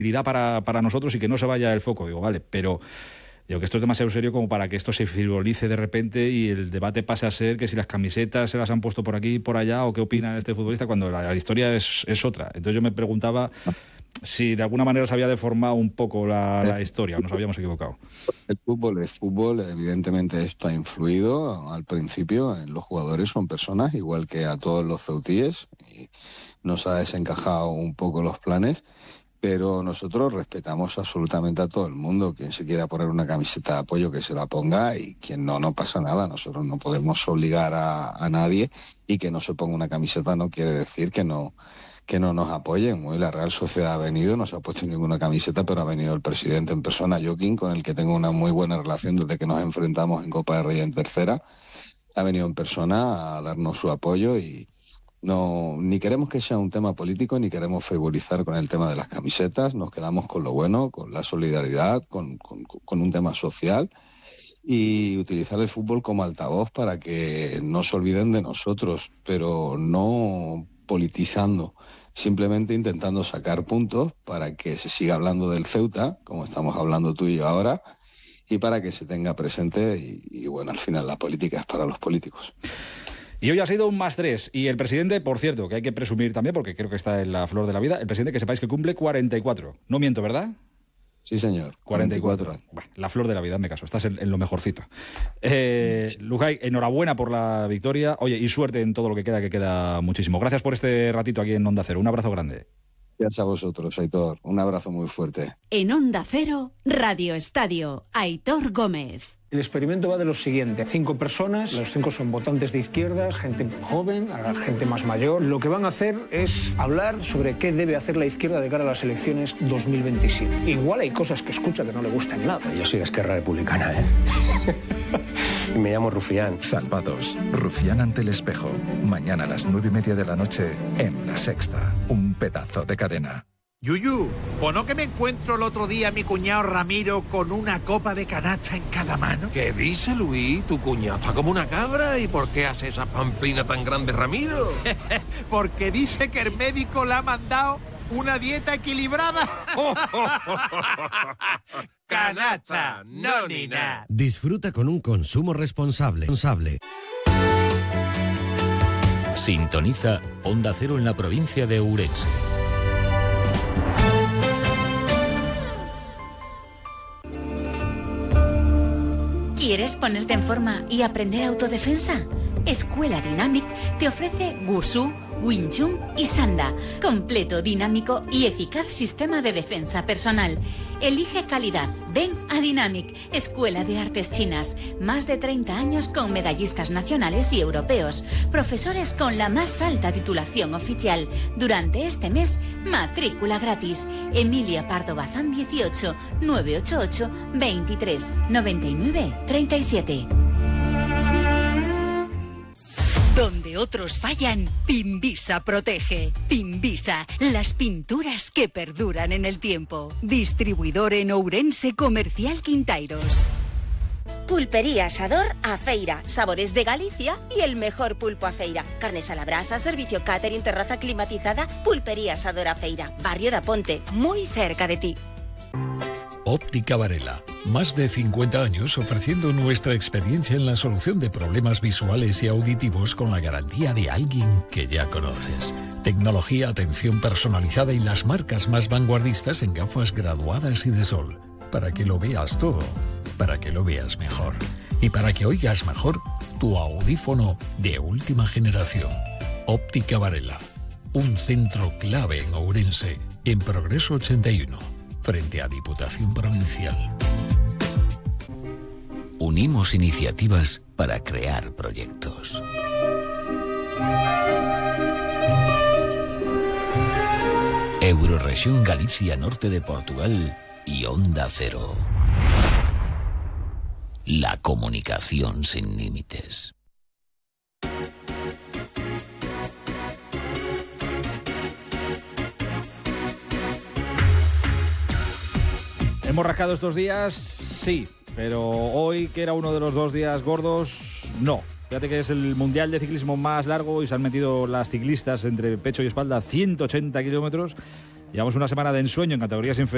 para nosotros y que no se vaya el foco. Digo, vale, pero digo que esto es demasiado serio como para que esto se frivolice de repente y el debate pase a ser que si las camisetas se las han puesto por aquí y por allá o qué opina este futbolista, cuando la historia es otra. Entonces yo me preguntaba si de alguna manera se había deformado un poco la historia o nos habíamos equivocado. El fútbol es fútbol, evidentemente esto ha influido al principio, los jugadores son personas, igual que a todos los ceutíes, y nos ha desencajado un poco los planes, pero nosotros respetamos absolutamente a todo el mundo. Quien se quiera poner una camiseta de apoyo, que se la ponga, y quien no pasa nada. Nosotros no podemos obligar a nadie, y que no se ponga una camiseta no quiere decir que no nos apoyen. Hoy la Real Sociedad ha venido, no se ha puesto ninguna camiseta, pero ha venido el presidente en persona, Joaquín, con el que tengo una muy buena relación desde que nos enfrentamos en Copa del Rey en tercera. Ha venido en persona a darnos su apoyo y no, ni queremos que sea un tema político, ni queremos frivolizar con el tema de las camisetas. Nos quedamos con lo bueno, con la solidaridad, con un tema social, y utilizar el fútbol como altavoz para que no se olviden de nosotros, pero no politizando, simplemente intentando sacar puntos para que se siga hablando del Ceuta, como estamos hablando tú y yo ahora, y para que se tenga presente, y bueno, al final la política es para los políticos. Y hoy ha sido un +3. Y el presidente, por cierto, que hay que presumir también, porque creo que está en la flor de la vida, el presidente, que sepáis que cumple 44. No miento, ¿verdad? Sí, señor. 44. Bueno, la flor de la vida, me caso. Estás en lo mejorcito. Lujay, enhorabuena por la victoria. Oye, y suerte en todo lo que queda muchísimo. Gracias por este ratito aquí en Onda Cero. Un abrazo grande. Gracias a vosotros, Aitor. Un abrazo muy fuerte. En Onda Cero, Radio Estadio, Aitor Gómez. El experimento va de lo siguiente: 5 personas, los 5 son votantes de izquierdas, gente joven, gente más mayor. Lo que van a hacer es hablar sobre qué debe hacer la izquierda de cara a las elecciones 2027. Igual hay cosas que escucha que no le gustan nada. Yo soy de Esquerra Republicana, Y me llamo Rufián. Salvados. Rufián ante el espejo. Mañana a las 9:30 de la noche en La Sexta. Un pedazo de cadena. Yuyu, ¿o no que me encuentro el otro día a mi cuñado Ramiro con una copa de canacha en cada mano? ¿Qué dice, Luis? Tu cuñado está como una cabra. ¿Y por qué hace esa pamplina tan grande, Ramiro? Porque dice que el médico le ha mandado una dieta equilibrada. Canacha, no ni nada. Disfruta con un consumo responsable. Sintoniza Onda Cero en la provincia de Ourense. ¿Quieres ponerte en forma y aprender autodefensa? Escuela Dynamic te ofrece Wushu, Wing Chun y Sanda. Completo, dinámico y eficaz sistema de defensa personal. Elige calidad. Ven a Dynamic, Escuela de Artes Chinas. Más de 30 años con medallistas nacionales y europeos. Profesores con la más alta titulación oficial. Durante este mes, matrícula gratis. Emilia Pardo Bazán 18 988 23 99 37. Donde otros fallan, Pinvisa protege. Pinvisa, las pinturas que perduran en el tiempo. Distribuidor en Ourense Comercial Quintairos. Pulpería Asador Afeira, sabores de Galicia y el mejor pulpo a feira. Carnes a la brasa, servicio catering, terraza climatizada. Pulpería Asador Afeira, Barrio de Aponte, muy cerca de ti. Óptica Varela. Más de 50 años ofreciendo nuestra experiencia en la solución de problemas visuales y auditivos con la garantía de alguien que ya conoces. Tecnología, atención personalizada y las marcas más vanguardistas en gafas graduadas y de sol. Para que lo veas todo, para que lo veas mejor. Y para que oigas mejor tu audífono de última generación. Óptica Varela. Un centro clave en Ourense, en Progreso 81. Frente a Diputación Provincial. Unimos iniciativas para crear proyectos. Eurorregión Galicia Norte de Portugal y Onda Cero. La comunicación sin límites. ¿Hemos rascado estos días? Sí, pero hoy, que era uno de los 2 días gordos, no. Fíjate que es el mundial de ciclismo más largo y se han metido las ciclistas entre pecho y espalda 180 kilómetros. Llevamos una semana de ensueño en categorías inferiores.